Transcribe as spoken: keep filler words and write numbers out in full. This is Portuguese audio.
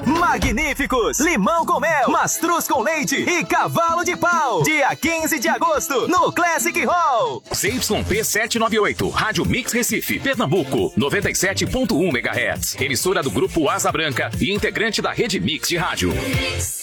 Magníficos, limão com mel, mastruz com leite e cavalo de pau. Dia quinze de agosto, no Classic Hall. C Y P setecentos e noventa e oito, Rádio Mix Recife, Pernambuco, noventa e sete ponto um megahertz. Emissora do Grupo Asa Branca e integrante da Rede Mix de Rádio.